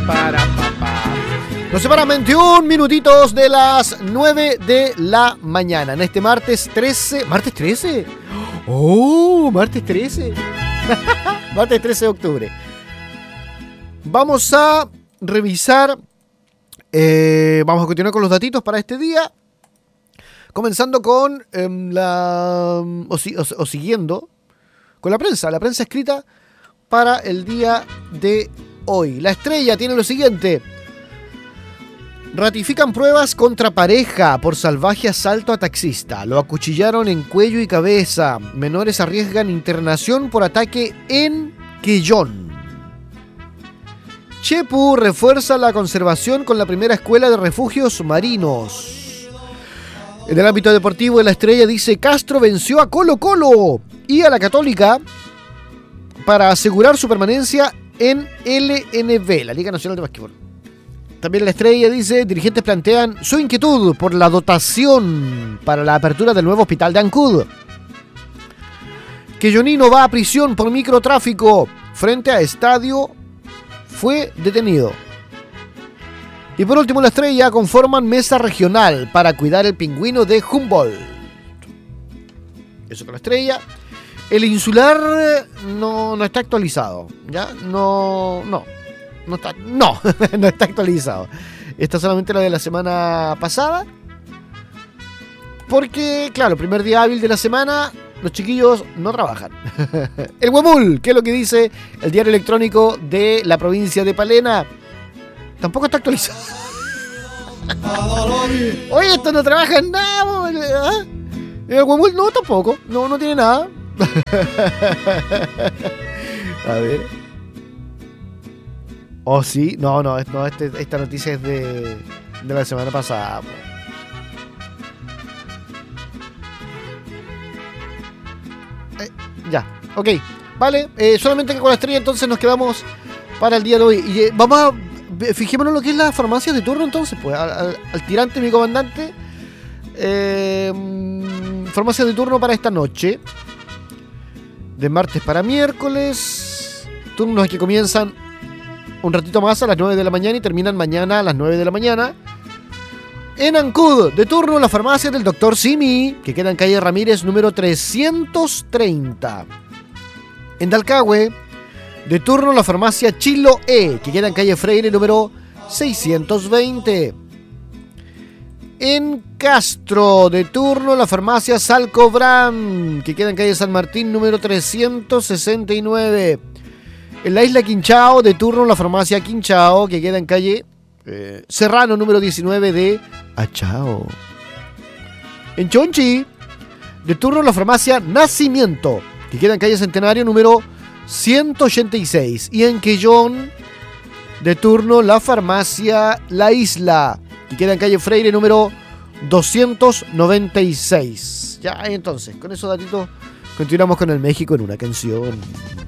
Nos separan 21 minutitos de las 9 de la mañana. En este martes 13. ¿Martes 13? ¡Oh! Martes 13. Martes 13 de octubre. Vamos a revisar. Vamos a continuar con los datitos para este día. Comenzando con siguiendo con la prensa escrita para el día de hoy. La Estrella tiene lo siguiente. Ratifican pruebas contra pareja por salvaje asalto a taxista. Lo acuchillaron en cuello y cabeza. Menores arriesgan internación por ataque en Quellón. Chepu refuerza la conservación con la primera escuela de refugios marinos. En el ámbito deportivo, La Estrella dice: Castro venció a Colo-Colo y a la Católica para asegurar su permanencia en LNB, la Liga Nacional de Básquetbol. También La Estrella dice: dirigentes plantean su inquietud por la dotación para la apertura del nuevo hospital de Ancud. Quellonino va a prisión por microtráfico. Frente a estadio fue detenido. Y por último, La Estrella: conforman mesa regional para cuidar el pingüino de Humboldt. Eso con La Estrella. El Insular no está actualizado. ¿Ya? No está actualizado. Está solamente lo de la semana pasada. Porque, claro, primer día hábil de la semana, los chiquillos no trabajan. El Huemul, ¿qué es lo que dice el diario electrónico de la provincia de Palena? Tampoco está actualizado. Oye, esto no trabaja en nada. ¿Eh? El Huemul no, tampoco. No tiene nada. A ver. Oh, sí. No, esta noticia es de la semana pasada. Ya, ok. Vale, solamente que con La Estrella entonces nos quedamos para el día de hoy. Y vamos a... Fijémonos lo que es la farmacia de turno entonces, pues. Al tirante, mi comandante. Farmacia de turno para esta noche. De martes para miércoles. Turnos que comienzan un ratito más a las 9 de la mañana y terminan mañana a las 9 de la mañana. En Ancud, de turno la farmacia del Dr. Simi, que queda en calle Ramírez número 330. En Dalcahue, de turno la farmacia Chilo E, que queda en calle Freire número 620. En Castro, de turno la farmacia Salcobran, que queda en calle San Martín número 369. En la isla Quinchao, de turno la farmacia Quinchao, que queda en calle Serrano número 19 de Achao. En Chonchi, de turno la farmacia Nacimiento, que queda en calle Centenario número 186. Y en Quellón, de turno la farmacia La Isla, que queda en calle Freire número 296. Ya, entonces, con esos datitos continuamos con el México en una canción.